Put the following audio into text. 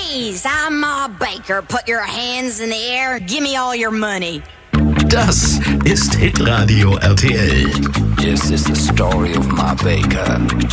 Ladies, I'm Ma Baker. Put your hands in the air. Give me all your money. Das ist Hitradio RTL. This is the story of Ma Baker.